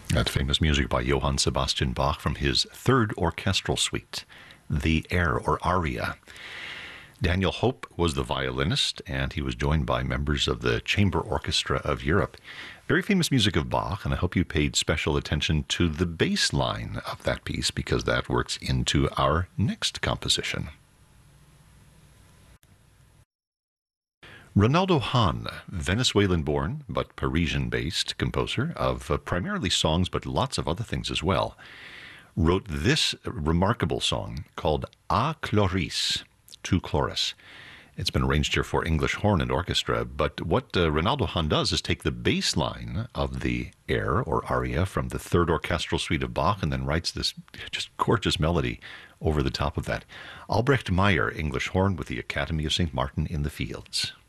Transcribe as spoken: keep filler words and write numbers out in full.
That famous music by Johann Sebastian Bach from his Third Orchestral Suite, the Air or Aria. Daniel Hope was the violinist, and he was joined by members of the Chamber Orchestra of Europe. Very famous music of Bach, and I hope you paid special attention to the bass line of that piece, because that works into our next composition. Ronaldo Hahn, Venezuelan-born but Parisian-based composer of uh, primarily songs, but lots of other things as well, wrote this remarkable song called A Chloris, to chorus. It's been arranged here for English horn and orchestra, but what uh, Ronaldo Hahn does is take the bass line of the air or aria from the Third Orchestral Suite of Bach and then writes this just gorgeous melody over the top of that. Albrecht Meyer, English horn with the Academy of Saint Martin in the Fields.